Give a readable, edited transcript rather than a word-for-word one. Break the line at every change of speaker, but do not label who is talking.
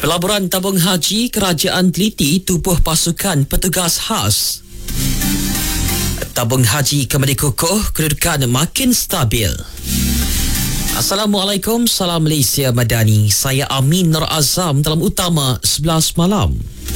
Pelaburan tabung haji kerajaan teliti tubuh pasukan petugas khas. Tabung haji kembali kukuh, kedudukan makin stabil. Assalamualaikum, salam Malaysia Madani. Saya Amin Nur Azam dalam Utama 11 Malam.